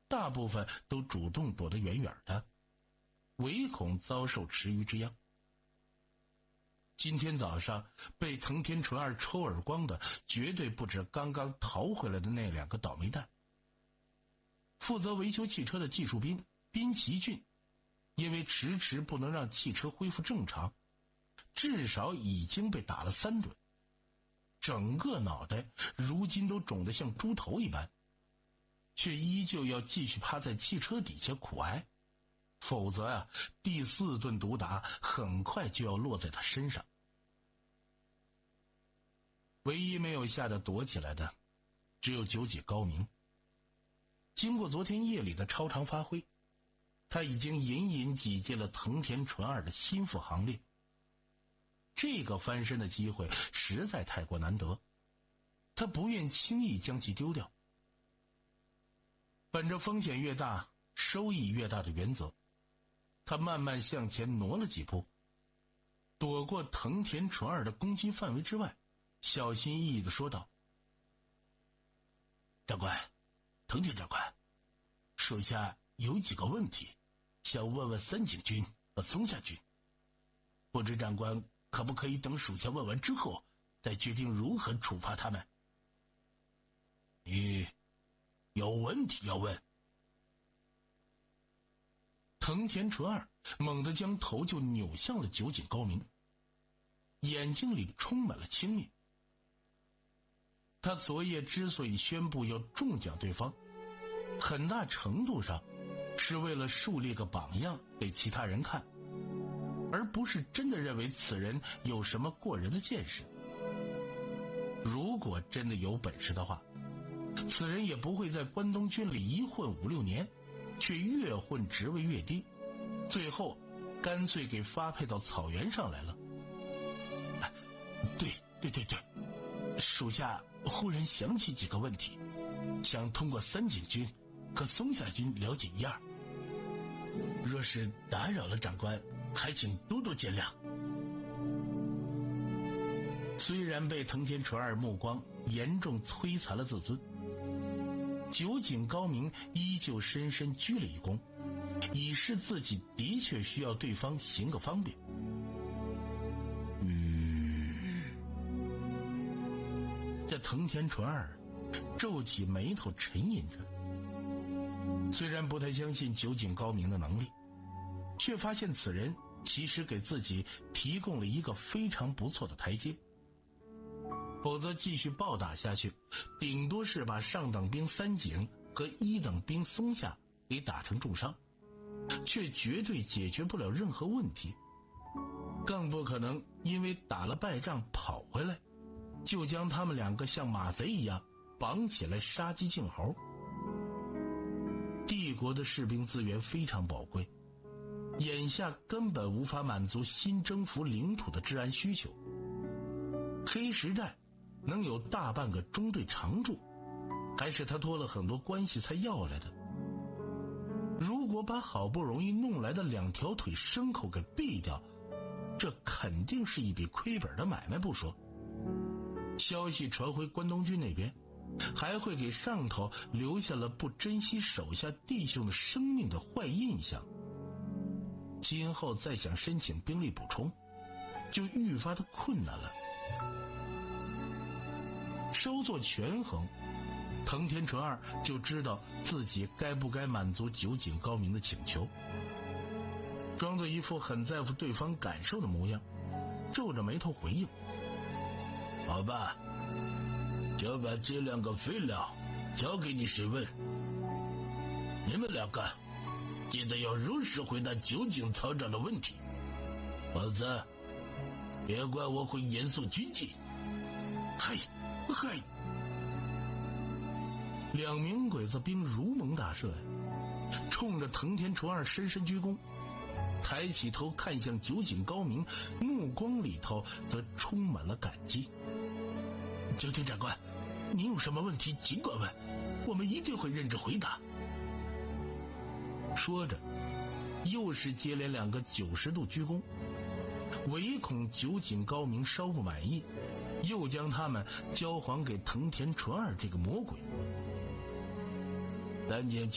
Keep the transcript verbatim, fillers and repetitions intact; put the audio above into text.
大部分都主动躲得远远的，唯恐遭受池鱼之殃。今天早上被藤田纯二抽耳光的绝对不止刚刚逃回来的那两个倒霉蛋。负责维修汽车的技术兵滨崎骏，因为迟迟不能让汽车恢复正常，至少已经被打了三顿，整个脑袋如今都肿得像猪头一般，却依旧要继续趴在汽车底下苦挨，否则啊，第四顿毒打很快就要落在他身上。唯一没有吓得躲起来的，只有九井高明。经过昨天夜里的超常发挥，他已经隐隐挤进了藤田纯二的心腹行列。这个翻身的机会实在太过难得，他不愿轻易将其丢掉。本着风险越大收益越大的原则，他慢慢向前挪了几步，躲过藤田纯二的攻击范围之外，小心翼翼地说道：长官，藤田长官，属下有几个问题想问问三井君和松下君，不知长官可不可以等属下问完之后再决定如何处罚他们？你有问题要问？藤田纯二猛地将头就扭向了九井高明，眼睛里充满了轻蔑。他昨夜之所以宣布要重奖对方，很大程度上是为了树立个榜样给其他人看，而不是真的认为此人有什么过人的见识。如果真的有本事的话，此人也不会在关东军里一混五六年，却越混职位越低，最后干脆给发配到草原上来了。啊、对对对对，属下忽然想起几个问题，想通过三井君和松下君了解一二。若是打扰了长官，还请多多见谅。虽然被藤田纯二目光严重摧残了自尊，九井高明依旧深深鞠了一躬，以示自己的确需要对方行个方便。嗯，这藤田纯二皱起眉头沉吟着，虽然不太相信九井高明的能力，却发现此人其实给自己提供了一个非常不错的台阶。否则继续暴打下去，顶多是把上等兵三井和一等兵松下给打成重伤，却绝对解决不了任何问题，更不可能因为打了败仗跑回来，就将他们两个像马贼一样绑起来杀鸡儆猴。帝国的士兵资源非常宝贵，眼下根本无法满足新征服领土的治安需求。黑石寨能有大半个中队常驻，还是他托了很多关系才要来的。如果把好不容易弄来的两条腿牲口给毙掉，这肯定是一笔亏本的买卖不说，消息传回关东军那边，还会给上头留下了不珍惜手下弟兄的生命的坏印象。今后再想申请兵力补充，就愈发的困难了。稍作权衡，藤田纯二就知道自己该不该满足九井高明的请求，装作一副很在乎对方感受的模样，皱着眉头回应：好吧，就把这两个废料交给你审问，你们两个记得要如实回答九井曹长的问题，否则别怪我会严肃军纪。嗨嗨！两名鬼子兵如蒙大赦呀，冲着藤田纯二深深鞠躬，抬起头看向九井高明，目光里头则充满了感激。九井长官，您有什么问题尽管问，我们一定会认真回答。说着，又是接连两个九十度鞠躬，唯恐九井高明稍不满意，又将他们交还给藤田纯二这个魔鬼。三井